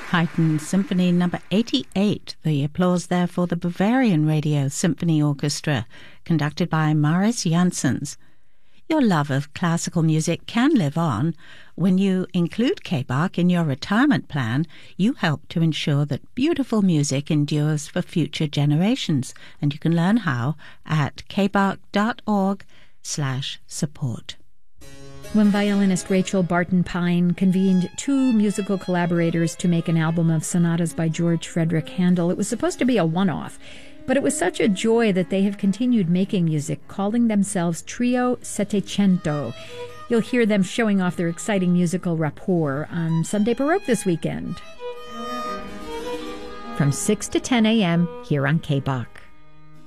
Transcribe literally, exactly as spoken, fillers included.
Haydn Symphony number eighty-eight. The applause there for the Bavarian Radio Symphony Orchestra, conducted by Marius Janssens. Your love of classical music can live on. When you include K-Bach in your retirement plan, you help to ensure that beautiful music endures for future generations, and you can learn how at kbach.org slash support. When violinist Rachel Barton Pine convened two musical collaborators to make an album of sonatas by George Frederick Handel, it was supposed to be a one-off, but it was such a joy that they have continued making music, calling themselves Trio Settecento. You'll hear them showing off their exciting musical rapport on Sunday Baroque this weekend. From six to ten a.m. here on K-Bach.